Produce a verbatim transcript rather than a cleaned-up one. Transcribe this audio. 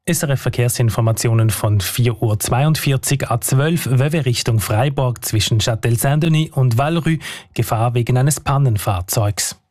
S R F-Verkehrsinformationen von vier Uhr zweiundvierzig an zwölf Wöwe Richtung Freiburg zwischen Châtel-Saint-Denis und Valrue. Gefahr wegen eines Pannenfahrzeugs.